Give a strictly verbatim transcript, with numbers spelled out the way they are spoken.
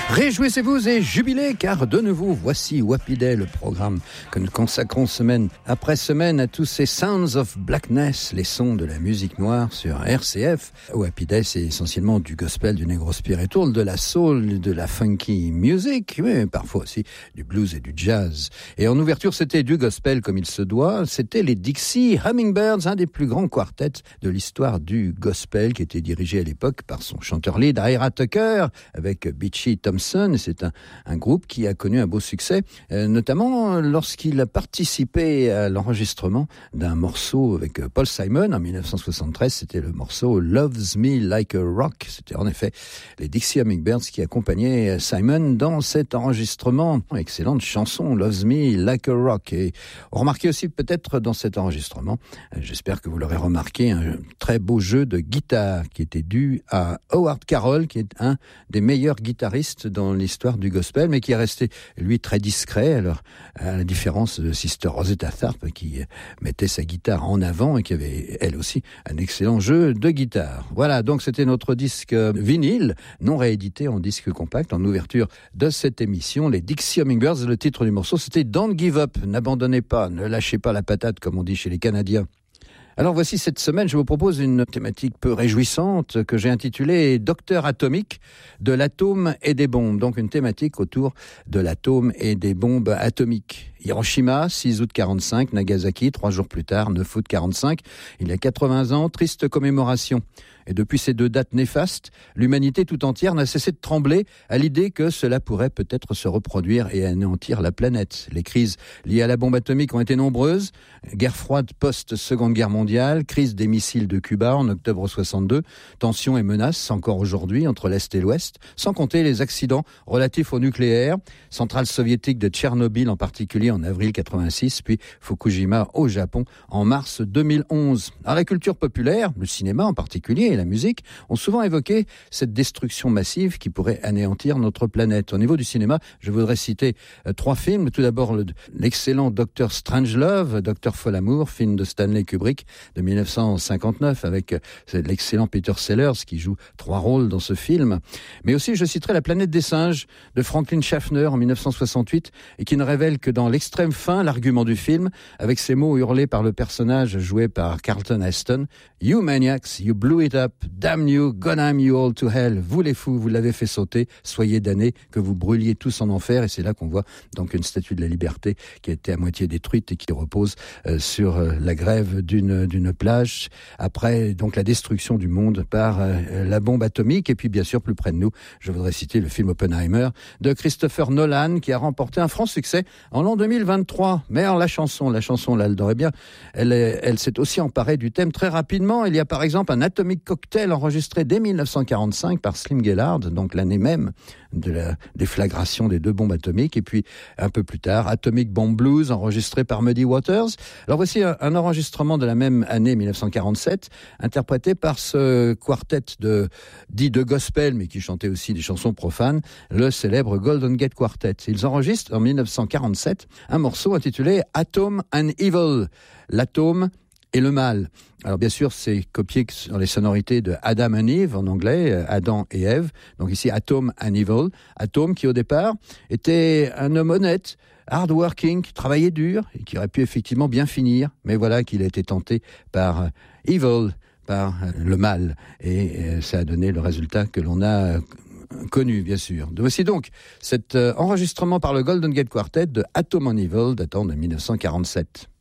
Réjouissez-vous et jubilez, car de nouveau, voici Wapid Day, le programme que nous consacrons semaine après semaine à tous ces Sounds of Blackness, les sons de la musique noire sur R C F. Wapid Day, c'est essentiellement du gospel, du negro spiritual, de la soul, de la funky music, mais parfois aussi du blues et du jazz. Et en ouverture, c'était du gospel comme il se doit, c'était les Dixie Hummingbirds, un des plus grands quartets de l'histoire du gospel, qui était dirigé à l'époque par son chanteur lead, Ira Tucker, avec Beachy Thompson. C'est un, un groupe qui a connu un beau succès, euh, notamment lorsqu'il a participé à l'enregistrement d'un morceau avec Paul Simon en dix-neuf cent soixante-treize. C'était le morceau Loves Me Like a Rock. C'était en effet les Dixie Hummingbirds qui accompagnaient Simon dans cet enregistrement. Excellente chanson, Loves Me Like a Rock. Et on remarquait aussi peut-être dans cet enregistrement, j'espère que vous l'aurez remarqué, un très beau jeu de guitare qui était dû à Howard Carroll, qui est un des meilleurs guitaristes dans l'histoire du gospel, mais qui est resté, lui, très discret, alors, à la différence de Sister Rosetta Tharpe, qui mettait sa guitare en avant et qui avait, elle aussi, un excellent jeu de guitare. Voilà, donc c'était notre disque vinyle, non réédité en disque compact, en ouverture de cette émission, les Dixie Hummingbirds. Le titre du morceau, c'était Don't Give Up, n'abandonnez pas, ne lâchez pas la patate, comme on dit chez les Canadiens. Alors voici, cette semaine, je vous propose une thématique peu réjouissante que j'ai intitulée « Docteur atomique de l'atome et des bombes ». Donc une thématique autour de l'atome et des bombes atomiques. Hiroshima, six août quarante-cinq, Nagasaki, trois jours plus tard, neuf août quarante-cinq. Il y a quatre-vingts ans, triste commémoration. Et depuis ces deux dates néfastes, l'humanité tout entière n'a cessé de trembler à l'idée que cela pourrait peut-être se reproduire et anéantir la planète. Les crises liées à la bombe atomique ont été nombreuses. Guerre froide post-Seconde Guerre mondiale, crise des missiles de Cuba en octobre soixante-deux, tensions et menaces encore aujourd'hui entre l'Est et l'Ouest, sans compter les accidents relatifs au nucléaire, centrale soviétique de Tchernobyl en particulier en avril quatre-vingt-six, puis Fukushima au Japon en mars deux mille onze. Alors la culture populaire, le cinéma en particulier, et la musique ont souvent évoqué cette destruction massive qui pourrait anéantir notre planète. Au niveau du cinéma, je voudrais citer euh, trois films. Tout d'abord, le, l'excellent Docteur Strangelove, Docteur Folamour, film de Stanley Kubrick de dix-neuf cent cinquante-neuf, avec euh, l'excellent Peter Sellers qui joue trois rôles dans ce film. Mais aussi, je citerai La planète des singes de Franklin Schaffner en dix-neuf cent soixante-huit, et qui ne révèle que dans l'extrême fin l'argument du film, avec ces mots hurlés par le personnage joué par Charlton Heston. « You maniacs, you blew it up. Damn you, damn you all to hell. Vous les fous, vous l'avez fait sauter. Soyez damnés, que vous brûliez tous en enfer. » Et c'est là qu'on voit donc une statue de la liberté qui a été à moitié détruite et qui repose euh, sur euh, la grève d'une, d'une plage. Après donc la destruction du monde par euh, la bombe atomique. Et puis bien sûr, plus près de nous, je voudrais citer le film Oppenheimer de Christopher Nolan, qui a remporté un franc succès en l'an deux mille vingt-trois. Mais alors la chanson, la chanson là, elle devrait bien, elle, est, elle s'est aussi emparée du thème très rapidement. Il y a par exemple un Atomic Cocktail enregistré dès dix-neuf cent quarante-cinq par Slim Gaillard, donc l'année même de la déflagration des deux bombes atomiques. Et puis un peu plus tard, Atomic Bomb Blues enregistré par Muddy Waters. Alors voici un, un enregistrement de la même année dix-neuf cent quarante-sept, interprété par ce quartet de, dit de gospel, mais qui chantait aussi des chansons profanes, le célèbre Golden Gate Quartet. Ils enregistrent en dix-neuf cent quarante-sept un morceau intitulé Atom and Evil, l'atome et le mal. Alors bien sûr, c'est copié sur les sonorités de Adam and Eve en anglais, Adam et Ève. Donc ici, Atom and Evil. Atom qui au départ était un homme honnête, hard-working, qui travaillait dur et qui aurait pu effectivement bien finir. Mais voilà qu'il a été tenté par Evil, par le mal. Et ça a donné le résultat que l'on a connu, bien sûr. Voici donc cet enregistrement par le Golden Gate Quartet de Atom and Evil datant de dix-neuf cent quarante-sept.